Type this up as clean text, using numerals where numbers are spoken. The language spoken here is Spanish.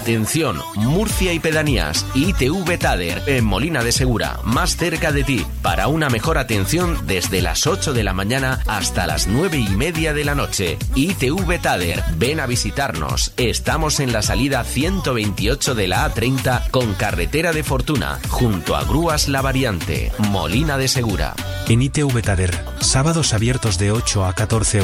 Atención, Murcia y pedanías, ITV Tader, en Molina de Segura, más cerca de ti, para una mejor atención desde las 8 de la mañana hasta las 9:30 de la noche. ITV Tader, ven a visitarnos. Estamos en la salida 128 de la A30 con carretera de Fortuna, junto a Grúas La Variante, Molina de Segura. En ITV Tader, sábados abiertos de 8 a 14 horas.